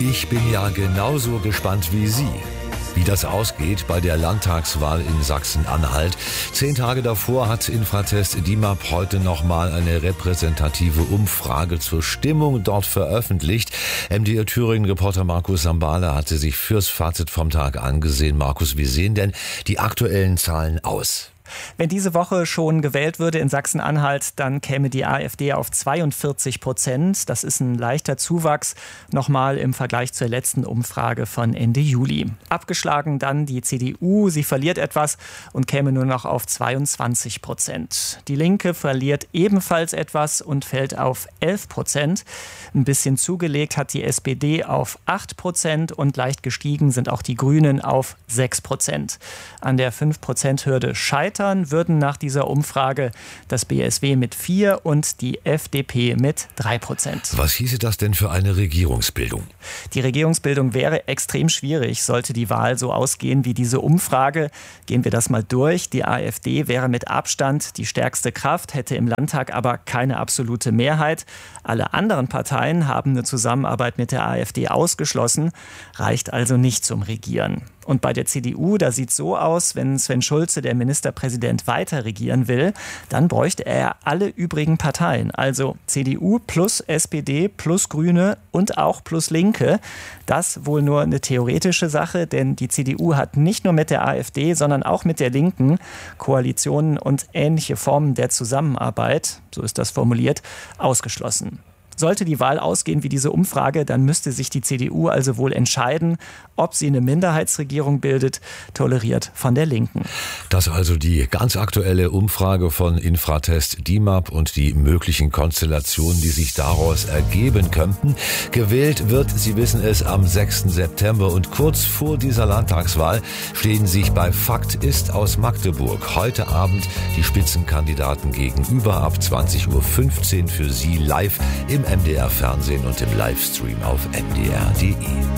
Ich bin ja genauso gespannt wie Sie, wie das ausgeht bei der Landtagswahl in Sachsen-Anhalt. 10 Tage davor hat Infratest DIMAP heute nochmal eine repräsentative Umfrage zur Stimmung dort veröffentlicht. MDR Thüringen-Reporter Markus Sambale hatte sich fürs Fazit vom Tag angesehen. Markus, wie sehen denn die aktuellen Zahlen aus? Wenn diese Woche schon gewählt würde in Sachsen-Anhalt, dann käme die AfD auf 42%. Das ist ein leichter Zuwachs, nochmal im Vergleich zur letzten Umfrage von Ende Juli. Abgeschlagen dann die CDU. Sie verliert etwas und käme nur noch auf 22%. Die Linke verliert ebenfalls etwas und fällt auf 11%. Ein bisschen zugelegt hat die SPD auf 8% und leicht gestiegen sind auch die Grünen auf 6%. An der 5%-Hürde scheitern würden nach dieser Umfrage das BSW mit 4% und die FDP mit 3%. Was hieße das denn für eine Regierungsbildung? Die Regierungsbildung wäre extrem schwierig, sollte die Wahl so ausgehen wie diese Umfrage. Gehen wir das mal durch. Die AfD wäre mit Abstand die stärkste Kraft, hätte im Landtag aber keine absolute Mehrheit. Alle anderen Parteien haben eine Zusammenarbeit mit der AfD ausgeschlossen, reicht also nicht zum Regieren. Und bei der CDU, da sieht es so aus, wenn Sven Schulze, der Ministerpräsident, weiter regieren will, dann bräuchte er alle übrigen Parteien. Also CDU plus SPD plus Grüne und auch plus Linke. Das wohl nur eine theoretische Sache, denn die CDU hat nicht nur mit der AfD, sondern auch mit der Linken Koalitionen und ähnliche Formen der Zusammenarbeit, so ist das formuliert, ausgeschlossen. Sollte die Wahl ausgehen wie diese Umfrage, dann müsste sich die CDU also wohl entscheiden, ob sie eine Minderheitsregierung bildet, toleriert von der Linken. Das also die ganz aktuelle Umfrage von Infratest DIMAP und die möglichen Konstellationen, die sich daraus ergeben könnten. Gewählt wird, Sie wissen es, am 6. September und kurz vor dieser Landtagswahl stehen sich bei Fakt ist aus Magdeburg heute Abend die Spitzenkandidaten gegenüber ab 20.15 Uhr für Sie live im MDR Fernsehen und im Livestream auf mdr.de.